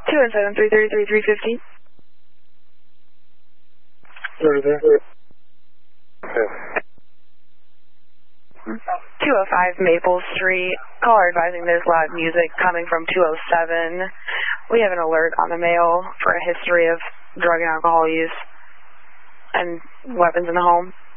217-333-350. Sorry there. Okay. 205 Maple Street. Caller advising there's loud music coming from 207. We have an alert on the mail for a history of drug and alcohol use and weapons in the home.